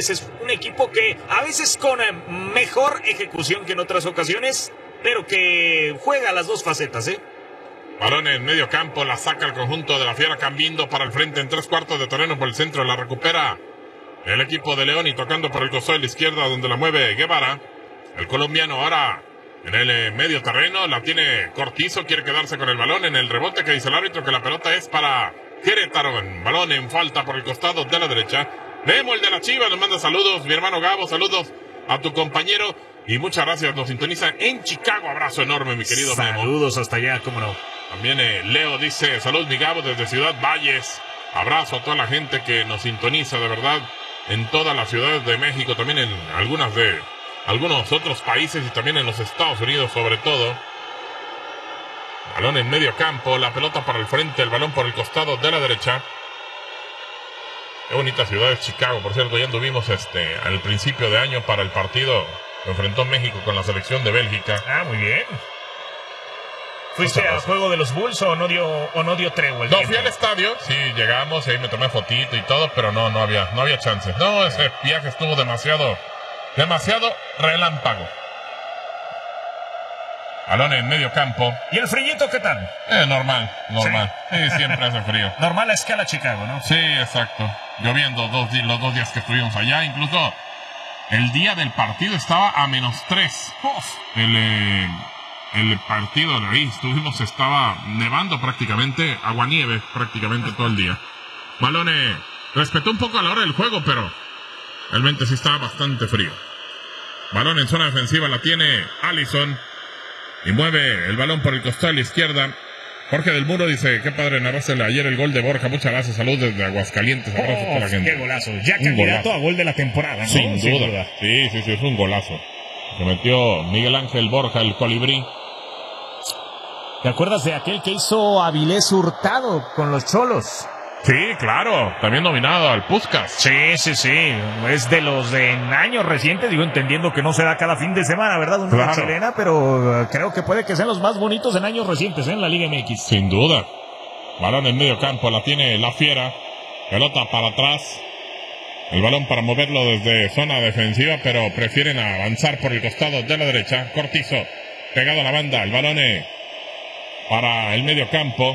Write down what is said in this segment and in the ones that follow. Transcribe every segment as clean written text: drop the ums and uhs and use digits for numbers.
Tigres es un equipo que a veces con mejor ejecución que en otras ocasiones, pero que juega las dos facetas, Balón en medio campo, la saca el conjunto de la Fiera Cambindo para el frente en 3/4 de terreno por el centro, la recupera el equipo de León y tocando por el costado de la izquierda donde la mueve Guevara. El colombiano ahora en el medio terreno, la tiene Cortizo, quiere quedarse con el balón en el rebote que dice el árbitro que la pelota es para Querétaro. Balón en falta por el costado de la derecha. Memo, el de la Chivas, nos manda saludos. Mi hermano Gabo, saludos a tu compañero y muchas gracias. Nos sintonizan en Chicago. Abrazo enorme, mi querido Memo. Saludos hasta allá, cómo no. También Leo dice, saludos mi Gabo desde Ciudad Valles. Abrazo a toda la gente que nos sintoniza, de verdad, en todas las ciudades de México, también en algunos otros países y también en los Estados Unidos sobre todo. Balón en medio campo, la pelota para el frente, el balón por el costado de la derecha. Qué bonita ciudad es Chicago, por cierto, ya anduvimos al principio de año para el partido que enfrentó México con la selección de Bélgica. Ah, muy bien. ¿Fuiste al juego de los Bulls o no dio tregua? No, fui al estadio, sí, llegamos, ahí me tomé fotito y todo, pero no había chance. No, ese viaje estuvo demasiado relámpago. Balón en medio campo. ¿Y el frillito qué tal? Normal. Sí, siempre hace frío. Normal a escala Chicago, ¿no? Sí, exacto. Lloviendo los 2 días que estuvimos allá. Incluso el día del partido estaba a -3. El partido de ahí estaba nevando prácticamente, aguanieve prácticamente todo el día. Balón respetó un poco a la hora del juego, pero realmente sí estaba bastante frío. Balón en zona defensiva, la tiene Allison. Y mueve el balón por el costado a la izquierda. Jorge del Muro dice, qué padre narrársele ayer el gol de Borja. Muchas gracias, saludos desde Aguascalientes. Abrazo a toda la gente. Qué golazo. Ya candidato a gol de la temporada, ¿no? Sin duda. Sí, es un golazo. Se metió Miguel Ángel Borja, el colibrí. ¿Te acuerdas de aquel que hizo Avilés Hurtado con los Cholos? Sí, claro, también nominado al Puskás. Sí, es de los de años recientes, digo, entendiendo que no se da cada fin de semana, ¿verdad? Una chilena, pero creo que puede que sean los más bonitos en años recientes en la Liga MX. Sin duda. Balón en medio campo, la tiene la Fiera, pelota para atrás, el balón para moverlo desde zona defensiva, pero prefieren avanzar por el costado de la derecha. Cortizo, pegado a la banda, el balón para el medio campo.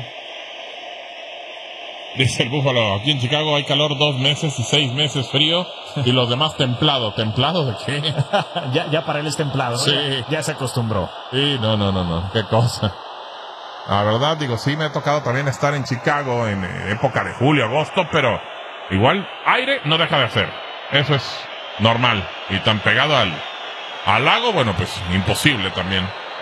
Dice el Búfalo, aquí en Chicago hay calor 2 meses y 6 meses frío y los demás templado. ¿Templado de qué? ya para él es templado, ¿no? Sí. Ya se acostumbró. Sí, no, qué cosa. La verdad, digo, sí me ha tocado también estar en Chicago en época de julio, agosto, pero igual aire no deja de hacer. Eso es normal. Y tan pegado al lago, bueno, pues imposible también.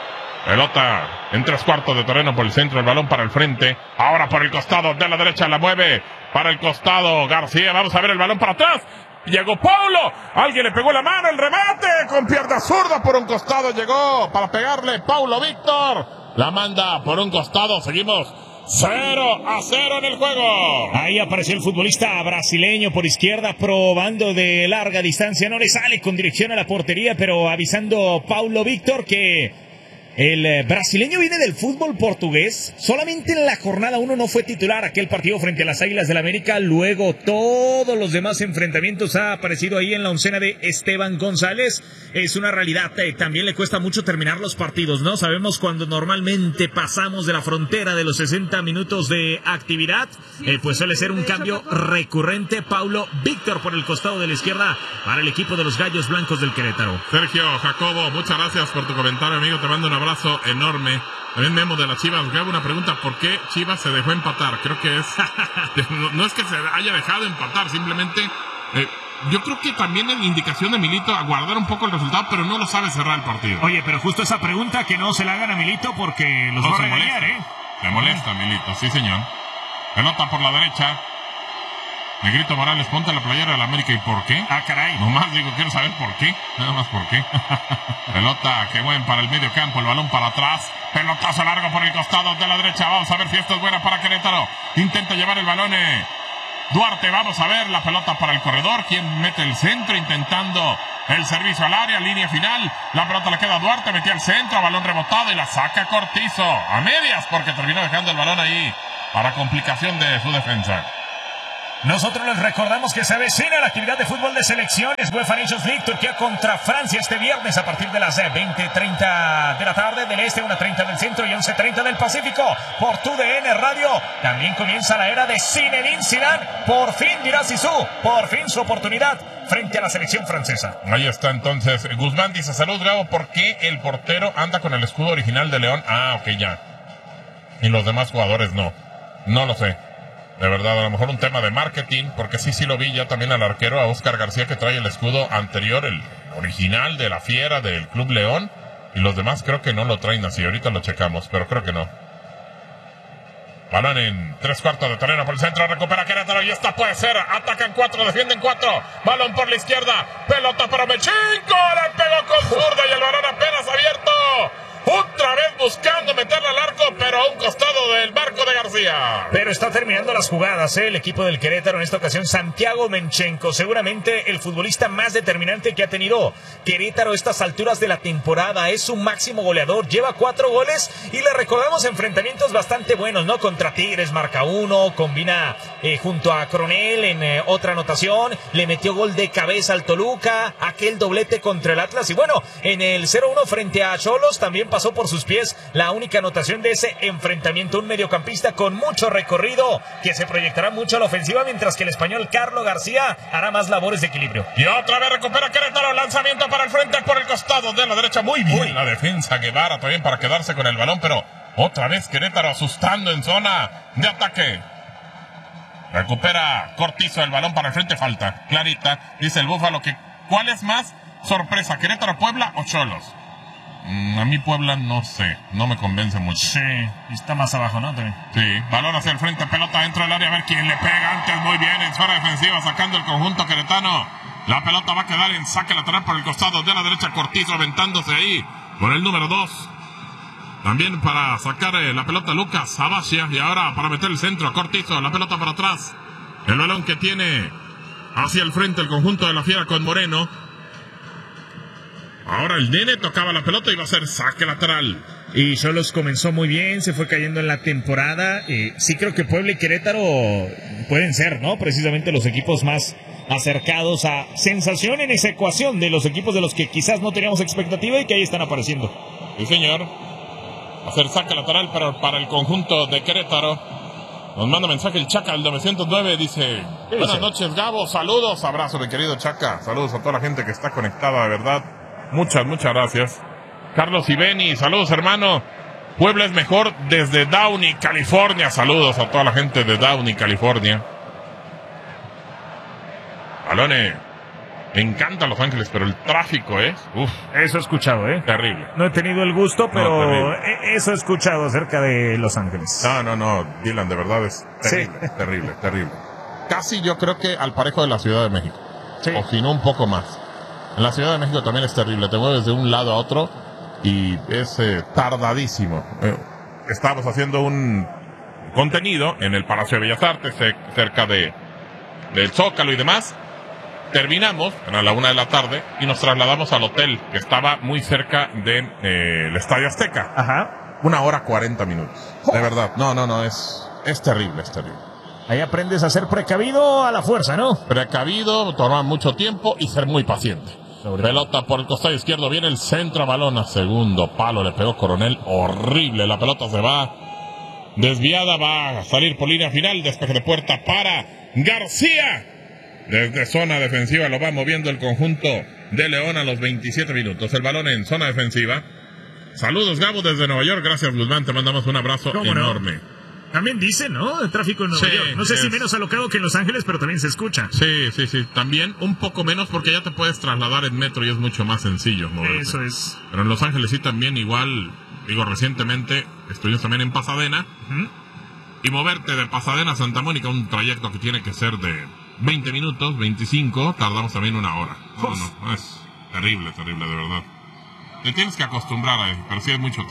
Pelota en 3/4 de terreno por el centro, el balón para el frente. Ahora por el costado de la derecha, la mueve para el costado García. Vamos a ver el balón para atrás. Llegó Paulo. Alguien le pegó la mano, el remate con pierna zurda por un costado. Llegó para pegarle Paulo Víctor. La manda por un costado. Seguimos 0-0 en el juego. Ahí apareció el futbolista brasileño por izquierda, probando de larga distancia. No le sale con dirección a la portería, pero avisando Paulo Víctor que el brasileño viene del fútbol portugués. Solamente en la jornada 1 no fue titular aquel partido frente a las Águilas del América. Luego todos los demás enfrentamientos ha aparecido ahí en la oncena de Esteban González. Es una realidad. También le cuesta mucho terminar los partidos, ¿no? Sabemos cuando normalmente pasamos de la frontera de los 60 minutos de actividad, pues suele ser un cambio recurrente. Paulo Víctor por el costado de la izquierda para el equipo de los Gallos Blancos del Querétaro. Sergio Jacobo, muchas gracias por tu comentario, amigo. Te mando un abrazo enorme. También Memo de las Chivas me hago una pregunta: ¿por qué Chivas se dejó empatar? Creo que es no es que se haya dejado empatar, simplemente yo creo que también es indicación de Milito a guardar un poco el resultado, pero no lo sabe cerrar el partido. Oye, pero justo esa pregunta que no se la hagan a Milito porque los va a regañar, Se molesta Milito, sí señor. Pelota por la derecha. Negrito Morales, ponte la playera de la América. ¿Y por qué? Ah, caray. Nomás digo, quiero saber por qué. Nada más por qué. Pelota que mueven para el medio campo, el balón para atrás. Pelotazo largo por el costado de la derecha. Vamos a ver si esto es buena para Querétaro. Intenta llevar el balón Duarte. Vamos a ver la pelota para el corredor. Quien mete el centro intentando el servicio al área, línea final. La pelota le queda a Duarte, metió al centro, balón rebotado y la saca Cortizo. A medias porque terminó dejando el balón ahí para complicación de su defensa. Nosotros les recordamos que se avecina la actividad de fútbol de selecciones UEFA Nations League, Turquía contra Francia este viernes a partir de las 20:30 de la tarde del este, 1:30 del centro y 11:30 del Pacífico por TUDN Radio. También comienza la era de Zinedine Zidane. Por fin, dirá Zizou, por fin su oportunidad frente a la selección francesa. Ahí está entonces. Guzmán dice, salud Gabo, ¿por qué el portero anda con el escudo original de León? Ah, ok, ya. Y los demás jugadores no. No lo sé. De verdad, a lo mejor un tema de marketing, porque sí lo vi ya también al arquero, a Óscar García, que trae el escudo anterior, el original de la Fiera del Club León, y los demás creo que no lo traen así. Ahorita lo checamos, pero creo que no. Balón en 3/4 de terreno por el centro, recupera Querétaro y esta puede ser. Atacan 4, defienden 4. Balón por la izquierda, pelota para Mechenko, le pegó con zurda y el balón apenas abierto. Otra vez buscando meterla al arco, pero a un costado del marco de García. Pero está terminando las jugadas, el equipo del Querétaro en esta ocasión. Santiago Mechenko, seguramente el futbolista más determinante que ha tenido Querétaro a estas alturas de la temporada. Es su máximo goleador, lleva 4 goles y le recordamos enfrentamientos bastante buenos, ¿no? Contra Tigres marca 1, combina junto a Coronel en otra anotación, le metió gol de cabeza al Toluca, aquel doblete contra el Atlas y bueno, en el 0-1 frente a Xolos también pasó por sus pies la única anotación de ese enfrentamiento. Un mediocampista con mucho recorrido que se proyectará mucho a la ofensiva, mientras que el español Carlos García hará más labores de equilibrio. Y otra vez recupera Querétaro, lanzamiento para el frente por el costado de la derecha. Muy bien la defensa, Guevara también para quedarse con el balón, pero otra vez Querétaro asustando en zona de ataque. Recupera Cortizo el balón para el frente, falta clarita. Dice el Búfalo que ¿cuál es más sorpresa, Querétaro, Puebla o Xolos? A mí Puebla no sé, no me convence mucho. Sí, está más abajo, ¿no? También. Sí, balón hacia el frente, pelota dentro del área, a ver quién le pega antes. Muy bien, en zona defensiva, sacando el conjunto queretano. La pelota va a quedar en saque lateral por el costado de la derecha, Cortizo aventándose ahí por el número 2. También para sacar la pelota Lucas Abacia, y ahora para meter el centro, Cortizo, la pelota para atrás. El balón que tiene hacia el frente el conjunto de la Fiera con Moreno. Ahora el Nene tocaba la pelota y va a ser saque lateral. Y Xolos comenzó muy bien, se fue cayendo en la temporada. Sí creo que Puebla y Querétaro pueden ser, ¿no? Precisamente los equipos más acercados a sensación en esa ecuación de los equipos de los que quizás no teníamos expectativa y que ahí están apareciendo. Sí, señor. Va a ser saque lateral para el conjunto de Querétaro. Nos manda mensaje el Chaca, el 909, dice: buenas noches, Gabo, saludos, abrazo, mi querido Chaca. Saludos a toda la gente que está conectada, de verdad. Muchas gracias. Carlos Ibeni, saludos, hermano. Puebla es mejor desde Downey, California. Saludos a toda la gente de Downey, California. Balone, me encanta Los Ángeles, pero el tráfico es... Eso he escuchado, terrible. No he tenido el gusto, pero eso he escuchado acerca de Los Ángeles. No, Dylan, de verdad es terrible, sí. terrible. Casi yo creo que al parejo de la Ciudad de México. Sí. O si no, un poco más. En la Ciudad de México también es terrible. Te mueves de un lado a otro y es tardadísimo. Estábamos haciendo un contenido en el Palacio de Bellas Artes, cerca del Zócalo y demás. Terminamos a la 1 de la tarde y nos trasladamos al hotel que estaba muy cerca del Estadio Azteca. Ajá. 1 hora 40 minutos. De verdad. No, es terrible. Ahí aprendes a ser precavido a la fuerza, ¿no? Precavido, tomar mucho tiempo y ser muy paciente. Pelota por el costado izquierdo, viene el centro, balón a segundo palo, le pegó Coronel, horrible, la pelota se va desviada, va a salir por línea final, despeje de puerta para García. Desde zona defensiva lo va moviendo el conjunto de León a los 27 minutos. El balón en zona defensiva. Saludos, Gabo, desde Nueva York. Gracias, Guzmán, te mandamos un abrazo enorme. No? También dicen, ¿no? El tráfico en Nueva York. No sé si menos alocado que en Los Ángeles, pero también se escucha. Sí. También un poco menos porque ya te puedes trasladar en metro y es mucho más sencillo moverte. Eso es. Pero en Los Ángeles sí también igual, recientemente estuvimos también en Pasadena. Y moverte de Pasadena a Santa Mónica, un trayecto que tiene que ser de 20 minutos, 25, tardamos también 1 hora. No, es terrible, de verdad. Te tienes que acostumbrar a eso, pero sí hay mucho tráfico.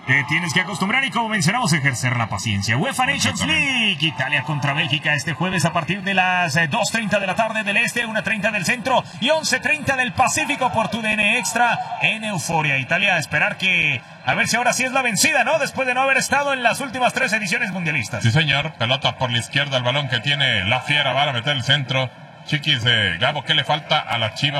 Te tienes que acostumbrar y, como mencionamos, ejercer la paciencia. UEFA Nations League, Italia contra Bélgica este jueves a partir de las 2:30 de la tarde del este, 1:30 del centro y 11:30 del Pacífico por tu DN Extra en Euforia. Italia, esperar que, a ver si ahora sí es la vencida, ¿no? Después de no haber estado en las últimas 3 ediciones mundialistas. Sí, señor. Pelota por la izquierda, el balón que tiene la Fiera, va a meter el centro. Chiquis, Gabo, ¿qué le falta a las Chivas